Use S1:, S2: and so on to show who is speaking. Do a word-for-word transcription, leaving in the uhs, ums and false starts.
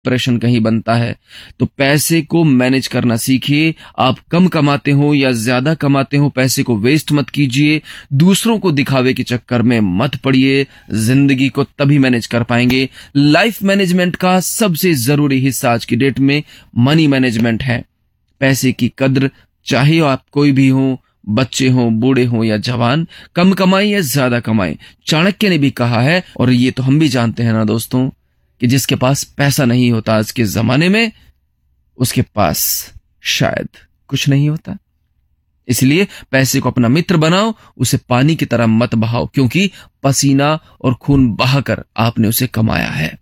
S1: Depression कहीं बनता है। तो पैसे को मैनेज करना सीखिए। आप कम कमाते हो या ज्यादा कमाते हो, पैसे को वेस्ट मत कीजिए। दूसरों को दिखावे के चक्कर में मत पड़िए। जिंदगी को तभी मैनेज कर पाएंगे। लाइफ मैनेजमेंट का सबसे जरूरी हिस्सा आज की डेट में मनी मैनेजमेंट है। पैसे की कद्र, चाहे आप कोई भी हो, बच्चे हो, बूढ़े हो या जवान, कम कमाएं या ज्यादा कमाएं, चाणक्य ने भी कहा है, और ये तो हम भी जानते हैं ना दोस्तों, कि जिसके पास पैसा नहीं होता आज के जमाने में, उसके पास शायद कुछ नहीं होता। इसलिए पैसे को अपना मित्र बनाओ, उसे पानी की तरह मत बहाओ, क्योंकि पसीना और खून बहाकर आपने उसे कमाया है।